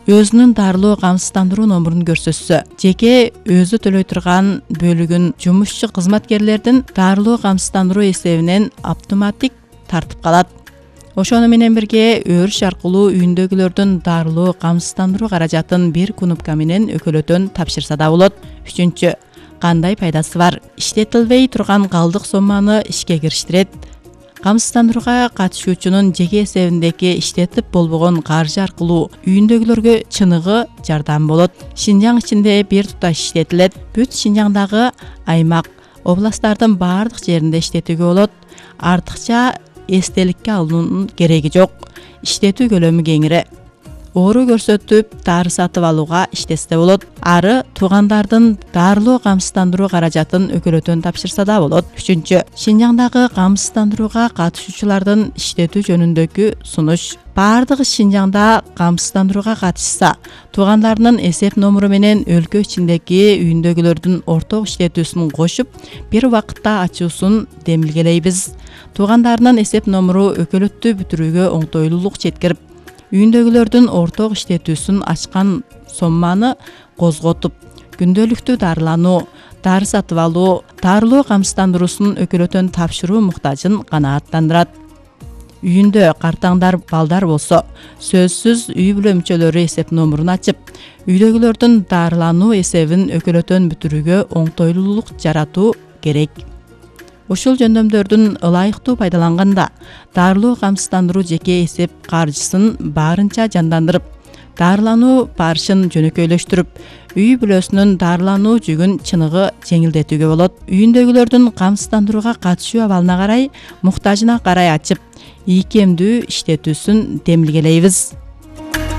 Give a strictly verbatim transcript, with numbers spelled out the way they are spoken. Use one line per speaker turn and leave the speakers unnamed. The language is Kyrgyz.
өзүнүн дарылоо камсыздандыруу номурун көрсөтсө, жеке өзү төлөй турган бөлүгүн жумушчу кызматкерлердин дарылоо камсыздандыруу эсебинен автоматик тартып калат. Ошону менен бирге өрүш аркылуу үйүндөгүлөрдүн дарылоо камсыздандыруу каражатын бир кнопка менен өкөлөтөн тапшырса да болот. Үчүнчү, кандай пайдасы бар? Иштетилбей турган калдык сомманы ишке кириштирет. Камсыздандырууга катышуучунун жеке эсебиндеги иштетип болбогон каржы аркылуу үйүндөгүлөргө чыныгы жардам болот. Шинжаң ичинде бир туташ иштетилет. Бүт Шинжаңдагы аймак, областтардын баардык жеринде иштетүүгө болот. Артыкча эстеликке алуунун кереги жок. Иштетүү көлөмү кеңири. Оору көрсөтүп, дары сатып алууга иштесе болот. Ары туугандардын дарылоо камсыздандыруу каражатын өкөлөтөн тапшырса да болот. Үчүнчү, Шинжаңдагы камсыздандырууга катышуучулардын иштетүү жөнүндөгү сунуш. Баардыгы Шинжаңда камсыздандырууга катышса, туугандарынын эсеп номуру менен өлкө ичиндеги үйүндөгүлөрдүн орток иштетүүсүн кошуп, бир убакытта ачуусун демилгелейбиз. Туугандарынын эсеп номуру өкөлөттү бүтүрүүгө оңтойлуулук жеткирип, үйүндөгүлөрдүн орток иштетүүсүн ачкан сомманы козготуп, күндөлүктүү дарылануу, дары сатып алуу, дарылоо камсыздандыруусун өкөлөтөн тапшыруу муктажын канааттандырат. Үйүндө картаңдар балдар болсо, сөзсүз үй бүлө мүчөлөрү эсеп номурун ачып, үйдөгүлөрдүн дарылануу эсебин өкөлөтөн бүтүрүүгө оңтойлуулук жаратуу керек. Ушул жөндөмдөрдүн ылайыктуу пайдаланганда, дарылоо камсыздандыруу жеке эсеп каржысын баарынча жандандырып, дарылануу барышын жөнөкөйлөштүрүп, үй бүлөсүнүн дарылануу жүгүн чыныгы жеңилдетүүгө болот. Үйүндөгүлөрдүн камсыздандырууга катышуу абалына карай, муктажына карай ачып, ийкемдүү иштетүүсүн демилгелейбиз.